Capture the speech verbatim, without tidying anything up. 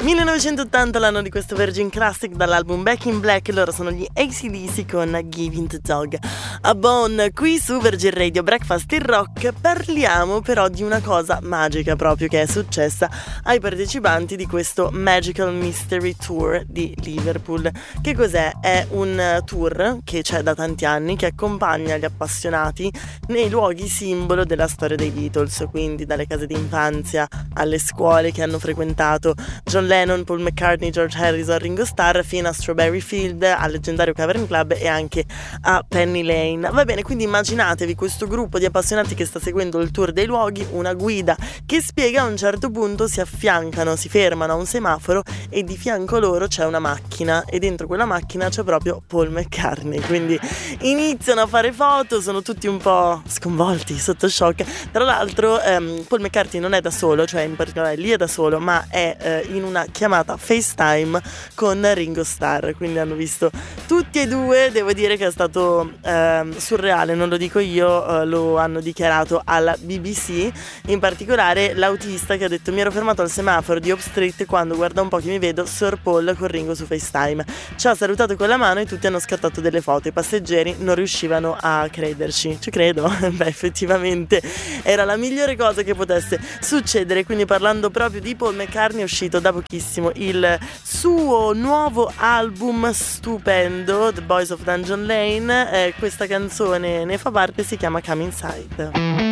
millenovecentottanta, l'anno di questo Virgin Classic dall'album Back in Black. Loro sono gli A C D C con Giving the Dog a Bone, qui su Virgin Radio Breakfast in Rock. Parliamo però di una cosa magica proprio che è successa ai partecipanti di questo Magical Mystery Tour di Liverpool. Che cos'è? È un tour che c'è da tanti anni, che accompagna gli appassionati nei luoghi simbolo della storia dei Beatles, quindi dalle case di infanzia alle scuole che hanno frequentato John Lennon, Paul McCartney, George Harrison, Ringo Starr, fino a Strawberry Field, al leggendario Cavern Club e anche a Penny Lane. Va bene, quindi immaginatevi questo gruppo di appassionati che sta seguendo il tour dei luoghi, una guida che spiega. A un certo punto si affiancano, si fermano a un semaforo e di fianco loro c'è una macchina e dentro quella macchina c'è proprio Paul McCartney, quindi iniziano a fare foto, sono tutti un po' sconvolti, sotto shock. Tra l'altro ehm, Paul McCartney non è da solo, cioè in particolare lì è da solo, ma è eh, in una chiamata FaceTime con Ringo Starr, quindi hanno visto tutti e due. Devo dire che è stato eh, surreale, non lo dico io, eh, lo hanno dichiarato alla B B C, in particolare l'autista che ha detto: mi ero fermato al semaforo di Hope Street quando, guarda un po' che mi vedo, Sir Paul con Ringo su FaceTime, ci ha salutato con la mano e tutti hanno scattato delle foto, i passeggeri non riuscivano a crederci. Ci credo? Beh, effettivamente era la migliore cosa che potesse succedere. Quindi, parlando proprio di Paul McCartney, è uscito da pochissimo il suo nuovo album stupendo, The Boys of Dungeon Lane. Eh, questa canzone ne fa parte, si chiama Come Inside.